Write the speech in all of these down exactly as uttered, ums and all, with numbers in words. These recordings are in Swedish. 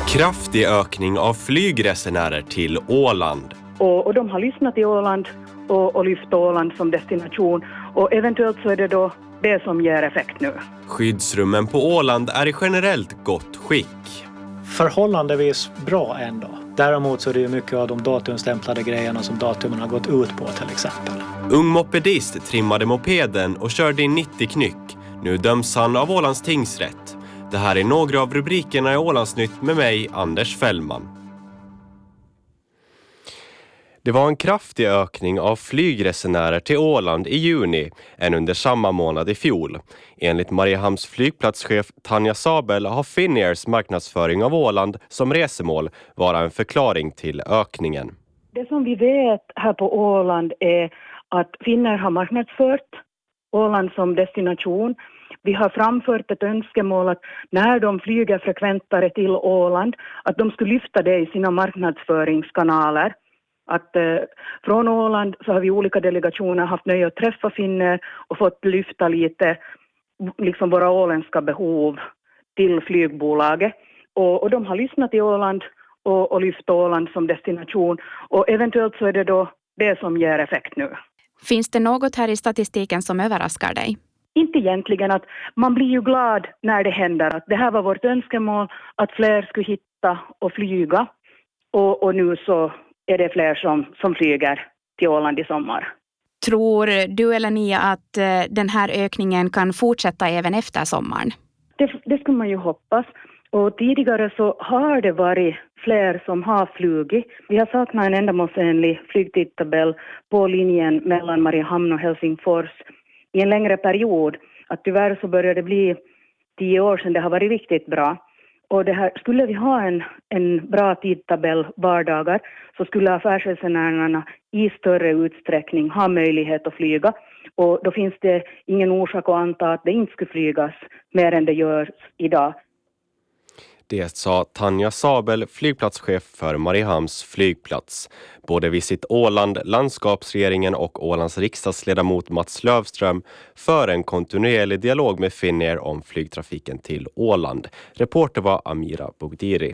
Kraftig ökning av flygresenärer till Åland. Och, och de har lyssnat till Åland och, och lyft Åland som destination. Och eventuellt så är det då det som ger effekt nu. Skyddsrummen på Åland är i generellt gott skick. Förhållandevis bra ändå. Däremot så är det ju mycket av de datumstämplade grejerna som datumen har gått ut på till exempel. Ung mopedist trimmade mopeden och körde in nittio knyck. Nu döms han av Ålands tingsrätt. Det här är några av rubrikerna i Ålandsnytt med mig, Anders Fällman. Det var en kraftig ökning av flygresenärer till Åland i juni än under samma månad i fjol. Enligt Mariehamns flygplatschef Tanja Sabel har Finnairs marknadsföring av Åland som resemål vara en förklaring till ökningen. Det som vi vet här på Åland är att Finnair har marknadsfört Åland som destination. Vi har framfört ett önskemål att när de flyger frekventare till Åland att de skulle lyfta det i sina marknadsföringskanaler. Att eh, från Åland så har vi olika delegationer haft nöje att träffa Finnair och fått lyfta lite liksom våra åländska behov till flygbolaget. Och, och de har lyssnat till Åland och, och lyft Åland som destination. Och eventuellt så är det då det som ger effekt nu. Finns det något här i statistiken som överraskar dig? Inte egentligen, att man blir ju glad när det händer. Att det här var vårt önskemål att fler skulle hitta och flyga. Och, och nu så är det fler som, som flyger till Åland i sommar. Tror du eller ni att eh, den här ökningen kan fortsätta även efter sommaren? Det, det skulle man ju hoppas. Och tidigare så har det varit fler som har flugit. Vi har saknat en ändamålsenlig flygtidtabell på linjen mellan Mariehamn och Helsingfors i en längre period. Att tyvärr så börjar det bli tio år sedan det har varit riktigt bra. Och det här, skulle vi ha en, en bra tidtabell vardagar så skulle affärsresenärerna i större utsträckning ha möjlighet att flyga. Och då finns det ingen orsak att anta att det inte skulle flygas mer än det görs idag. Det sa Tanja Sabel, flygplatschef för Mariehamns flygplats. Både Visit Åland, landskapsregeringen och Ålands riksdagsledamot Mats Lövström för en kontinuerlig dialog med Finnair om flygtrafiken till Åland. Reporter var Amira Bogdiri.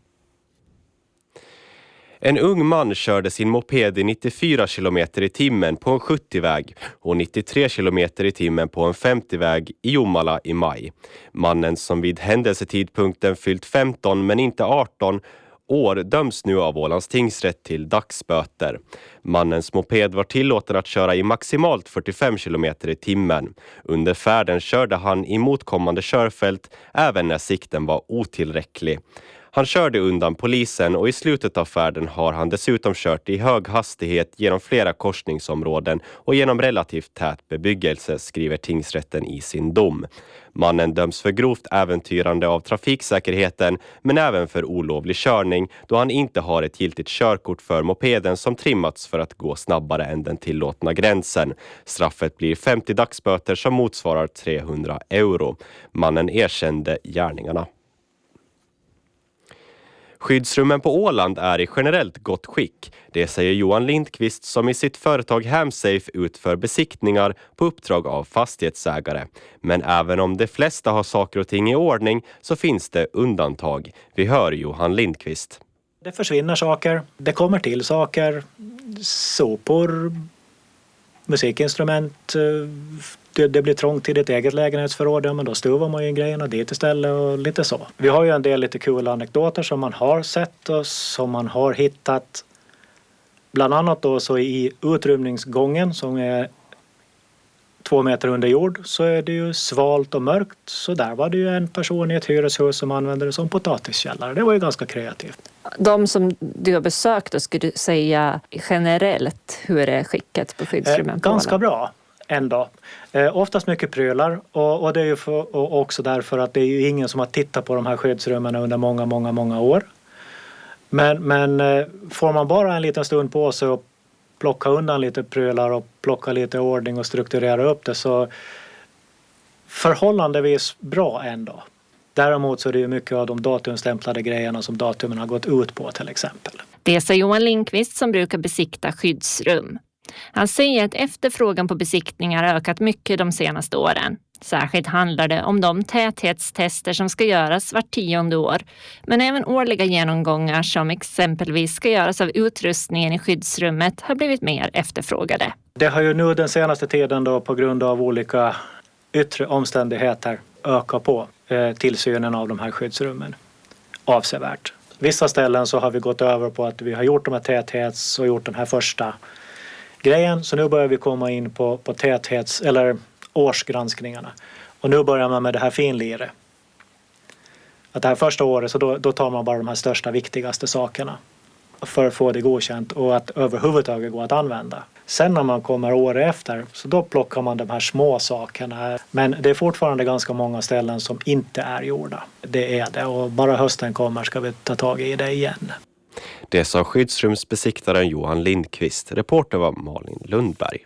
En ung man körde sin moped i nittiofyra kilometer i timmen på en sjuttio-väg och nittiotre kilometer i timmen på en femtio-väg i Jomala i maj. Mannen, som vid händelsetidpunkten fyllt femton men inte arton år, döms nu av Ålands tingsrätt till dagsböter. Mannens moped var tillåten att köra i maximalt fyrtiofem kilometer i timmen. Under färden körde han i motkommande körfält även när sikten var otillräcklig. Han körde undan polisen och i slutet av färden har han dessutom kört i hög hastighet genom flera korsningsområden och genom relativt tät bebyggelse, skriver tingsrätten i sin dom. Mannen döms för grovt äventyrande av trafiksäkerheten men även för olovlig körning då han inte har ett giltigt körkort för mopeden som trimmats för att gå snabbare än den tillåtna gränsen. Straffet blir femtio dagsböter som motsvarar trehundra euro. Mannen erkände gärningarna. Skyddsrummen på Åland är i generellt gott skick. Det säger Johan Lindqvist som i sitt företag Hamsafe utför besiktningar på uppdrag av fastighetsägare. Men även om de flesta har saker och ting i ordning så finns det undantag. Vi hör Johan Lindqvist. Det försvinner saker, det kommer till saker, sopor, musikinstrument. Det, det blir trångt i ditt eget lägenhetsförråd, men då stuvar man ju grejerna dit istället och lite så. Vi har ju en del lite kul anekdoter som man har sett och som man har hittat. Bland annat då så i utrymningsgången som är två meter under jord så är det ju svalt och mörkt. Så där var det ju en person i ett hyreshus som använde det som potatiskällare. Det var ju ganska kreativt. De som du har besökt då, skulle du säga generellt hur är skicket på skyddsrummen? Eh, ganska bra. Ändå. Eh, oftast mycket prylar och, och det är ju för, och också därför att det är ju ingen som har tittat på de här skyddsrummen under många, många, många år. Men, men eh, får man bara en liten stund på sig och plocka undan lite prylar och plocka lite ordning och strukturera upp det så förhållandevis bra ändå. Däremot så är det ju mycket av de datumstämplade grejerna som datumen har gått ut på till exempel. Det säger Johan Lindqvist som brukar besikta skyddsrum. Han säger att efterfrågan på besiktningar har ökat mycket de senaste åren. Särskilt handlar det om de täthetstester som ska göras vart tionde år, men även årliga genomgångar som exempelvis ska göras av utrustningen i skyddsrummet har blivit mer efterfrågade. Det har ju nu den senaste tiden då på grund av olika yttre omständigheter ökat på eh, tillsynen av de här skyddsrummen avsevärt. Vissa ställen så har vi gått över på att vi har gjort de här täthets och gjort den här första grejen, så nu börjar vi komma in på, på täthets eller årsgranskningarna. Och nu börjar man med det här finlire. Att det här första året så då, då tar man bara de här största viktigaste sakerna för att få det godkänt och att överhuvudtaget gå att använda. Sen när man kommer år efter så då plockar man de här små sakerna. Men det är fortfarande ganska många ställen som inte är gjorda. Det är det, och bara hösten kommer ska vi ta tag i det igen. Det sa skyddsrumsbesiktaren Johan Lindqvist. Reporter var Malin Lundberg.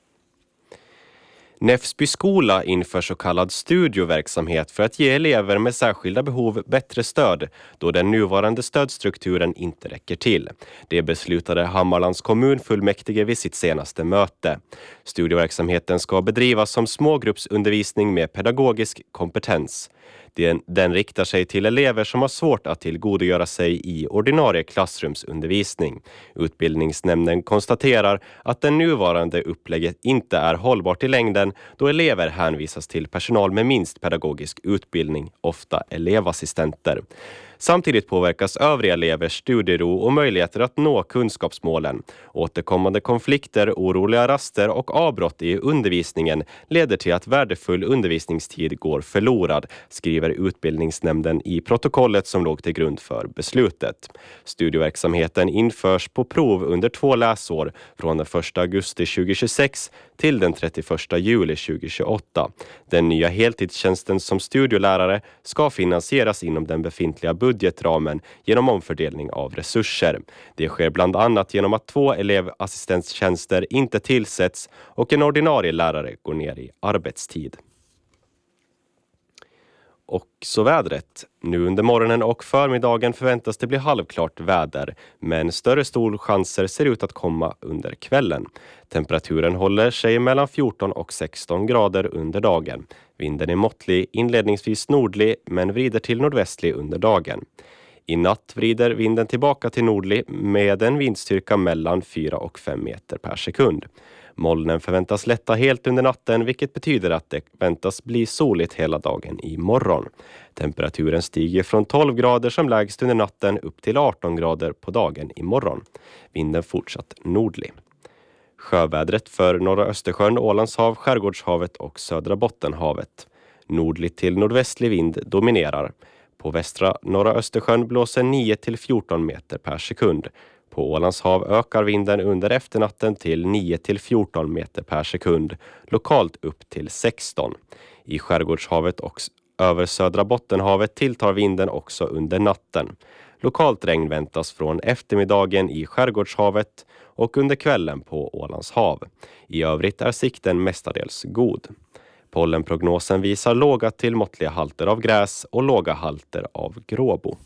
Näfsby skola inför så kallad studioverksamhet för att ge elever med särskilda behov bättre stöd då den nuvarande stödstrukturen inte räcker till. Det beslutade Hammarlands kommunfullmäktige vid sitt senaste möte. Studioverksamheten ska bedrivas som smågruppsundervisning med pedagogisk kompetens. Den, den riktar sig till elever som har svårt att tillgodogöra sig i ordinarie klassrumsundervisning. Utbildningsnämnden konstaterar att den nuvarande upplägget inte är hållbart i längden då elever hänvisas till personal med minst pedagogisk utbildning, ofta elevassistenter. Samtidigt påverkas övriga elevers studiero och möjligheter att nå kunskapsmålen. Återkommande konflikter, oroliga raster och avbrott i undervisningen leder till att värdefull undervisningstid går förlorad, skriver utbildningsnämnden i protokollet som låg till grund för beslutet. Studieverksamheten införs på prov under två läsår från den första augusti tjugohundratjugosex till den trettioförsta juli tjugohundratjugoåtta. Den nya heltidstjänsten som studielärare ska finansieras inom den befintliga budgetramen genom omfördelning av resurser. Det sker bland annat genom att två elevassistenttjänster inte tillsätts och en ordinarie lärare går ner i arbetstid. Och så vädret. Nu under morgonen och förmiddagen förväntas det bli halvklart väder, men större solchanser ser ut att komma under kvällen. Temperaturen håller sig mellan fjorton och sexton grader under dagen. Vinden är måttlig, inledningsvis nordlig, men vrider till nordvästlig under dagen. I natt vrider vinden tillbaka till nordlig med en vindstyrka mellan fyra och fem meter per sekund. Molnen förväntas lätta helt under natten, vilket betyder att det väntas bli soligt hela dagen i morgon. Temperaturen stiger från tolv grader som lägst under natten upp till arton grader på dagen i morgon. Vinden fortsatt nordlig. Sjövädret för norra Östersjön, Ålandshav, Skärgårdshavet och södra Bottenhavet. Nordlig till nordvästlig vind dominerar. På västra norra Östersjön blåser nio till fjorton meter per sekund. På Ålandshav ökar vinden under efternatten till nio till fjorton meter per sekund, lokalt upp till sexton. I Skärgårdshavet och över södra Bottenhavet tilltar vinden också under natten. Lokalt regn väntas från eftermiddagen i Skärgårdshavet och under kvällen på Ålandshav. I övrigt är sikten mestadels god. Pollenprognosen visar låga till måttliga halter av gräs och låga halter av gråbo.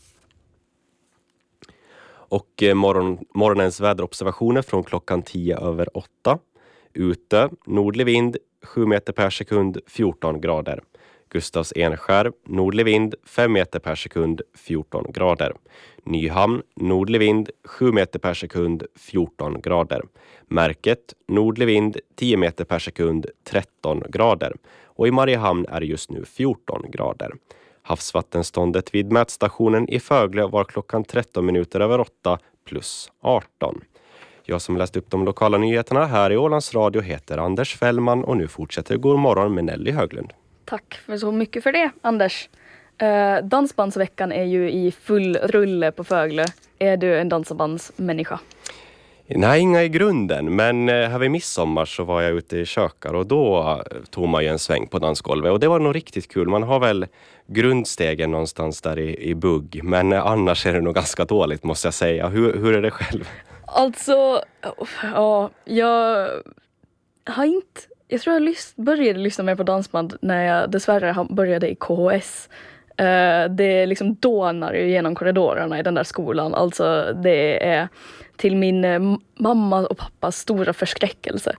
Och morgon, morgonens väderobservationer från klockan tio över åtta. Ute, nordlig vind, sju meter per sekund, fjorton grader. Gustavs Enskär, nordlig vind, fem meter per sekund, fjorton grader. Nyhamn, nordlig vind, sju meter per sekund, fjorton grader. Märket, nordlig vind, tio meter per sekund, tretton grader. Och i Mariehamn är det just nu fjorton grader. Havsvattenståndet vid mätstationen i Fögle var klockan tretton minuter över åtta plus arton. Jag som läst upp de lokala nyheterna här i Ålands Radio heter Anders Fällman och nu fortsätter God morgon med Nelly Höglund. Tack för så mycket för det, Anders. Uh, dansbandsveckan är ju i full rulle på Fögle. Är du en dansbandsmänniska? Nej, inga i grunden, men här vid midsommar så var jag ute i kökar och då tog man ju en sväng på dansgolvet och det var nog riktigt kul. Man har väl grundstegen någonstans där i, i bugg, men annars är det nog ganska dåligt måste jag säga. Hur, hur är det själv? Alltså, ja, jag har inte, jag tror jag lys- började lyssna mer på dansband när jag dessvärre började i K H S. Uh, det liksom dånar ju genom korridorerna i den där skolan. Alltså det är till min uh, mamma och pappas stora förskräckelse.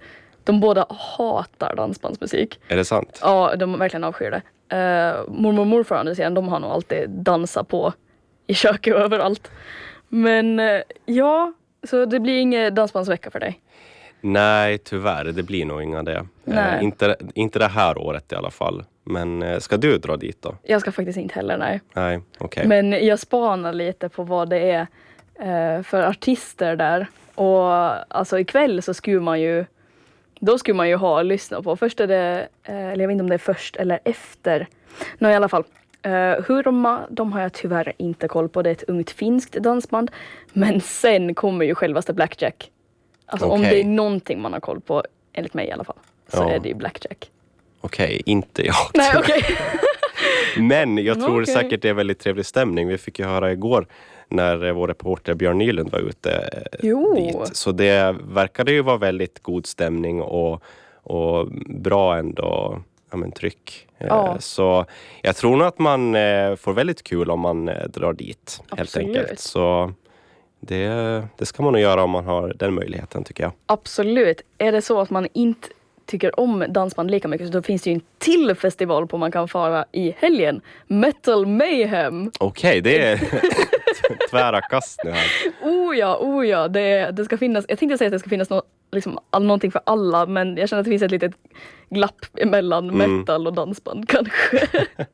De båda hatar dansbandsmusik. Är det sant? Ja, de verkligen avskyr det. Uh, mormor och morfar andra sidan, de har nog alltid dansat på i köket och överallt. Men uh, ja, så det blir ingen dansbandsvecka för dig. Nej, tyvärr. Det blir nog inga det. Nej. Eh, inte, inte det här året i alla fall. Men eh, ska du dra dit då? Jag ska faktiskt inte heller, nej. Nej, okej. Men jag spanar lite på vad det är uh, för artister där. Och alltså ikväll så skulle man ju Då skulle man ju ha och lyssna på. Först är det, eller jag vet inte om det är först eller efter. Nå i alla fall. Uh, Hurma, de har jag tyvärr inte koll på. Det är ett ungt finskt dansband. Men sen kommer ju självaste Blackjack. Alltså Okay. om det är någonting man har koll på, enligt mig i alla fall, så Ja. är det ju Blackjack. Okej, okay, inte jag. Nej, okej. Okay. Men jag tror Okay. säkert det är väldigt trevlig stämning. Vi fick ju höra igår när vår reporter Björn Nylund var ute Jo. dit. Så det verkade ju vara väldigt god stämning och, och bra ändå, ja, men tryck. Ja. Så jag tror nog att man får väldigt kul om man drar dit. Absolut. Helt enkelt. Så det, det ska man nog göra om man har den möjligheten, tycker jag. Absolut. Är det så att man inte tycker om dansband lika mycket, så då finns det ju en till festival på man kan fara i helgen. Metal Mayhem. Okej, okay, det är tvära kast nu här. Oh ja, oh ja. Det, det ska finnas, jag tänkte säga att det ska finnas no, liksom, all, någonting för alla, men jag känner att det finns ett litet glapp emellan mm. metal och dansband kanske.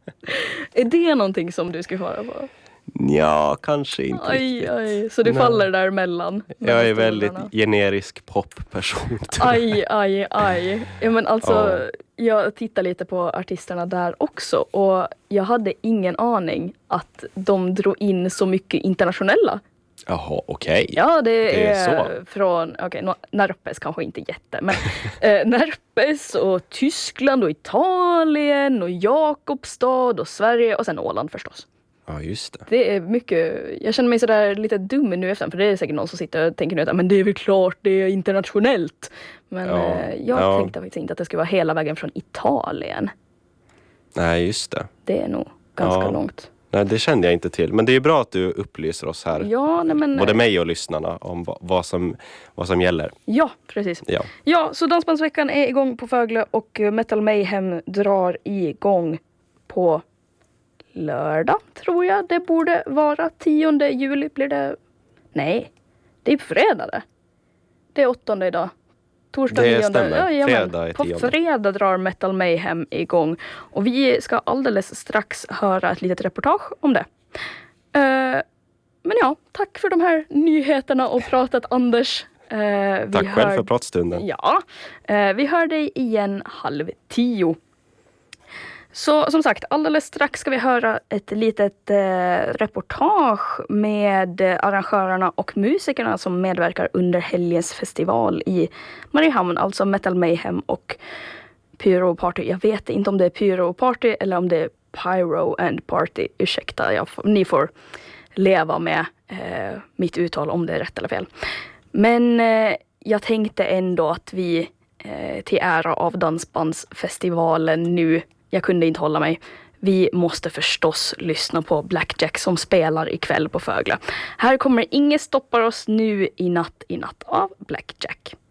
Är det någonting som du ska fara på? Ja, kanske inte aj, riktigt. aj. Så du Nej. faller där emellan? Jag är väldigt generisk popperson. Aj, aj, aj. Ja, men alltså, Ja. jag tittar lite på artisterna där också. Och jag hade ingen aning att de drog in så mycket internationella. Jaha, okej. Okay. Ja, det, Det är, är så. från, okej, okay, Närpes kanske inte jätte, men eh, Närpes och Tyskland och Italien och Jakobstad och Sverige och sen Åland förstås. Ja, just det. Det är mycket, jag känner mig sådär lite dum nu efter, för det är säkert någon som sitter och tänker nu att men det är väl klart det är internationellt. Men Ja, eh, jag ja. tänkte faktiskt inte att det skulle vara hela vägen från Italien. Nej, just det. Det är nog ganska Ja. långt. Nej, det kände jag inte till. Men det är bra att du upplyser oss här. Ja, nej men... Både mig och lyssnarna om va- vad som, vad som gäller. Ja, precis. Ja. Ja, så Dansbandsveckan är igång på Fögle och Metal Mayhem drar igång på lördag, tror jag. Det borde vara tionde juli blir det. Nej, det är på fredag det. Det är åttonde idag. Torsdag Det nionde. stämmer. Ja, Fredag är på tionde. fredag drar Metal Mayhem igång. Och vi ska alldeles strax höra ett litet reportage om det. Uh, men ja, tack för de här nyheterna och pratet, Anders. Uh, vi Tack hör... själv för pratstunden. Ja, uh, vi hör dig igen halv tio. Så som sagt, alldeles strax ska vi höra ett litet eh, reportage med eh, arrangörerna och musikerna som medverkar under helgens festival i Mariehamn, alltså Metal Mayhem och Pyro Party. Jag vet inte om det är Pyro Party eller om det är Pyro and Party. Ursäkta, jag får, ni får leva med eh, mitt uttal om det är rätt eller fel. Men eh, jag tänkte ändå att vi eh, till ära av Dansbandsfestivalen nu, jag kunde inte hålla mig. Vi måste förstås lyssna på Blackjack som spelar ikväll på Fögle. Här kommer Inget stoppar oss nu i natt i natt av Blackjack.